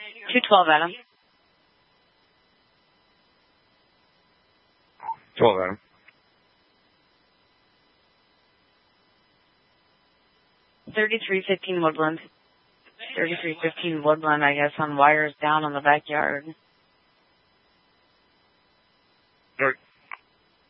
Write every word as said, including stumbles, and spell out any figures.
two twelve, Adam. twelve, Adam. thirty-three fifteen Woodland. thirty-three fifteen Woodland, I guess, on wires down on the backyard. All right.